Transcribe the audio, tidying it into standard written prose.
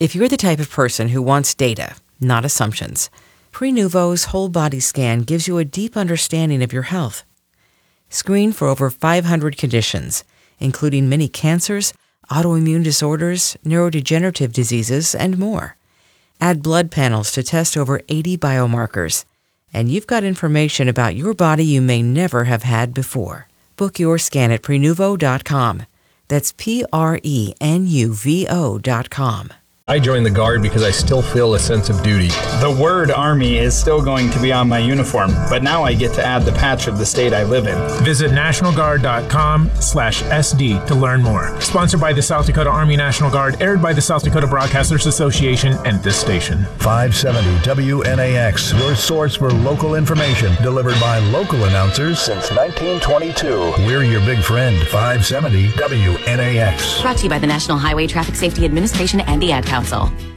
If you're the type of person who wants data, not assumptions, Prenuvo's whole body scan gives you a deep understanding of your health. Screen for over 500 conditions, including many cancers, autoimmune disorders, neurodegenerative diseases, and more. Add blood panels to test over 80 biomarkers, and you've got information about your body you may never have had before. Book your scan at Prenuvo.com. That's Prenuvo.com. I joined the Guard because I still feel a sense of duty. The word Army is still going to be on my uniform, but now I get to add the patch of the state I live in. Visit nationalguard.com/SD to learn more. Sponsored by the South Dakota Army National Guard, aired by the South Dakota Broadcasters Association and this station. 570 WNAX, your source for local information, delivered by local announcers since 1922. We're your big friend, 570 WNAX. Brought to you by the National Highway Traffic Safety Administration and the Ad Council.